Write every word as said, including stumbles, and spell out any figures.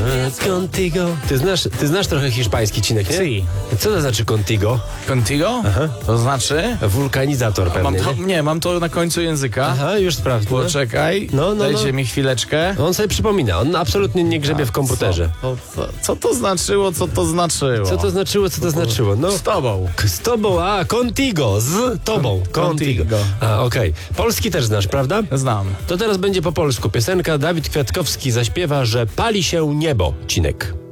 Contigo. Ty znasz, ty znasz trochę hiszpański, Cinek, nie? Si. Co to znaczy contigo? Contigo? Aha. To znaczy? Wulkanizator pewnie, Mam to, nie? nie, mam to na końcu języka. Aha, już sprawdzę. Poczekaj, No, no, dajcie no. mi chwileczkę. On sobie przypomina, on absolutnie nie grzebie w komputerze. Co, co, co to znaczyło, co to znaczyło? Co to znaczyło, co to znaczyło? No, Z tobą. z tobą, a, contigo, z tobą, contigo. Contigo. A, okej. Polski też znasz, prawda? Znam. To teraz będzie po polsku. Piosenka Dawid Kwiatkowski zaśpiewa, że pali się niebo, Cinek.